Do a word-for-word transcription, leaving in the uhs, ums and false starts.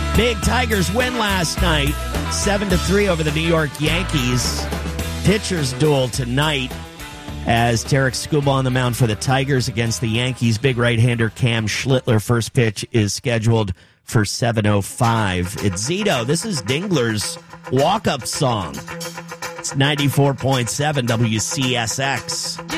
Big Tigers win last night, seven to three over the New York Yankees. Pitchers duel tonight as Tarek Skubal on the mound for the Tigers against the Yankees. Big right-hander Cam Schlittler. First pitch is scheduled for seven oh five. It's Zito. This is Dingler's walk-up song. It's ninety-four point seven W C S X.